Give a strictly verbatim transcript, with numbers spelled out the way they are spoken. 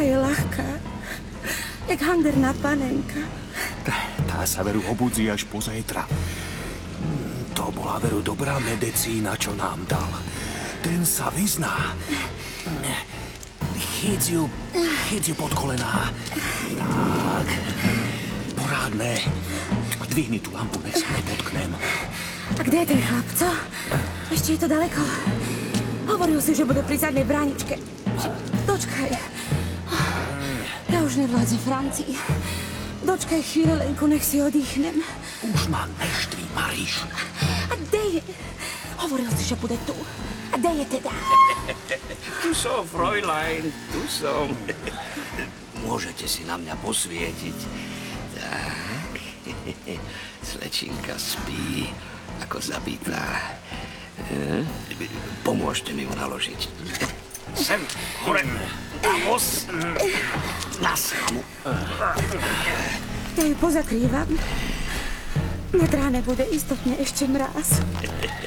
je ľahká. Jak handerná panenka. Tá sa veru obudzi až pozajtra. To bola veru dobrá medicína, čo nám dal. Ten sa vyzná. Chyť ju, chyť ju pod kolená. Tak. Porádne. Dvihni tú lampu, nech sa nepotknem. A kde je ten chlap, co? Ešte je to daleko. Hovoril si, že bude pri zadnej bráničke. Dočkaj. Ja už nevládzem Francii. Dočkaj chvíľu, Lenku, nech si oddychnem. Už ma neštví, Maríš. A kde je? Hovoril si, že bude tu. A kde je teda? Tu som, Fräulein, tu som. Môžete si na mňa posvietiť. Tak. Slečinka spí, ako zabitá. Pomôžte mi ju naložiť. Sem, hore, os, na samu. Ja ju pozakrývam. Nad ráne bude istotne ešte mráz.